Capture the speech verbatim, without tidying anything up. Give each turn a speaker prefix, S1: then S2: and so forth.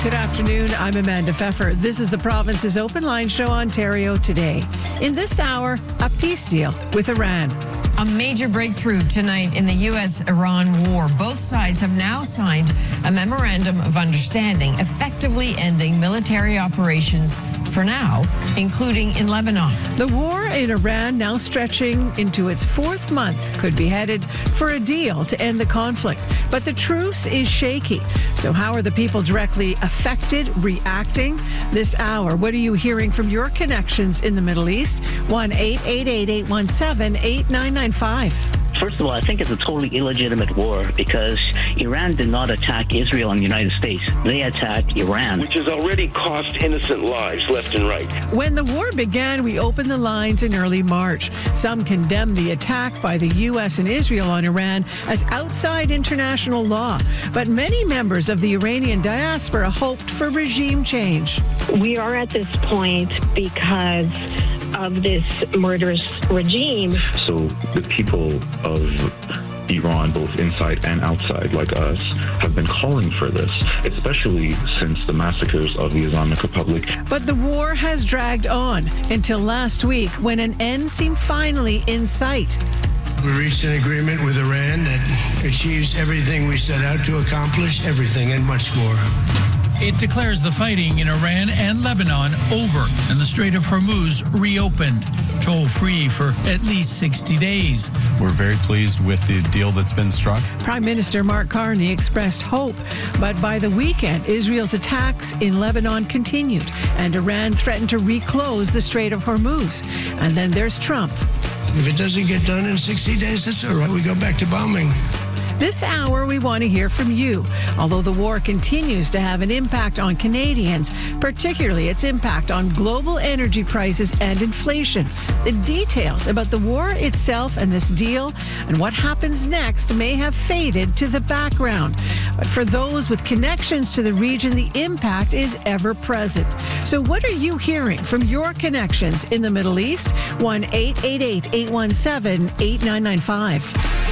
S1: Good afternoon. I'm Amanda Pfeffer. This is the province's Open Line Show, Ontario Today. In this hour, a peace deal with Iran.
S2: A major breakthrough tonight in the U S Iran war. Both sides have now signed a memorandum of understanding, effectively ending military operations for now, including in Lebanon.
S1: The war in Iran, now stretching into its fourth month, could be headed for a deal to end the conflict. But the truce is shaky. So how are the people directly affected, reacting? This hour, what are you hearing from your connections in the Middle East? one eight eight eight, eight one seven, eight nine nine five.
S3: First of all, I think it's a totally illegitimate war because Iran did not attack Israel and the United States. They attacked Iran,
S4: which has already cost innocent lives left and right.
S1: When the war began, we opened the lines in early March. Some condemned the attack by the U S and Israel on Iran as outside international law. But many members of the Iranian diaspora hoped for regime change.
S5: We are at this point because of this murderous regime.
S6: So the people of Iran, both inside and outside, like us, have been calling for this, especially since the massacres of the Islamic Republic.
S1: But the war has dragged on until last week when an end seemed finally in sight.
S7: We reached an agreement with Iran that achieves everything we set out to accomplish, everything and much more.
S8: It declares the fighting in Iran and Lebanon over and the Strait of Hormuz reopened, toll-free for at least sixty days.
S9: We're very pleased with the deal that's been struck.
S1: Prime Minister Mark Carney expressed hope, but by the weekend, Israel's attacks in Lebanon continued, and Iran threatened to reclose the Strait of Hormuz. And then there's Trump.
S7: If it doesn't get done in sixty days, that's all right. We go back to bombing.
S1: This hour, we want to hear from you. Although the war continues to have an impact on Canadians, particularly its impact on global energy prices and inflation. The details about the war itself and this deal and what happens next may have faded to the background. But for those with connections to the region, the impact is ever present. So what are you hearing from your connections in the Middle East? one eight eight eight, eight one seven, eight nine nine five.